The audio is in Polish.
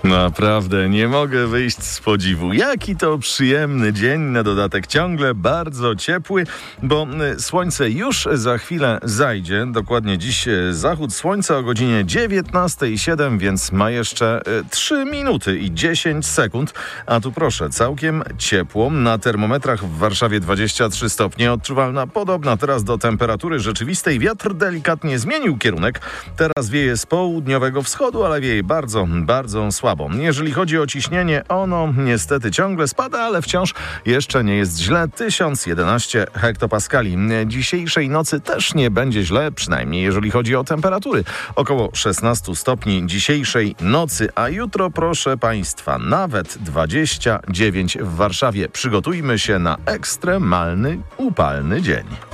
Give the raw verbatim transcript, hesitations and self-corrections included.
Naprawdę nie mogę wyjść z podziwu. Jaki to przyjemny dzień, na dodatek ciągle bardzo ciepły, bo słońce już za chwilę zajdzie. Dokładnie dziś zachód słońca o godzinie dziewiętnasta siedem, więc ma jeszcze trzy minuty i dziesięć sekund. A tu proszę, całkiem ciepło. Na termometrach w Warszawie dwadzieścia trzy stopnie. Odczuwalna podobna teraz do temperatury rzeczywistej. Wiatr delikatnie zmienił kierunek. Teraz wieje z południowego wschodu, ale wieje bardzo, bardzo słabo. Jeżeli chodzi o ciśnienie, ono niestety ciągle spada, ale wciąż jeszcze nie jest źle. tysiąc jedenaście hektopaskali. Dzisiejszej nocy też nie będzie źle, przynajmniej jeżeli chodzi o temperatury. Około szesnaście stopni dzisiejszej nocy, a jutro, proszę Państwa, nawet dwadzieścia dziewięć w Warszawie. Przygotujmy się na ekstremalny, upalny dzień.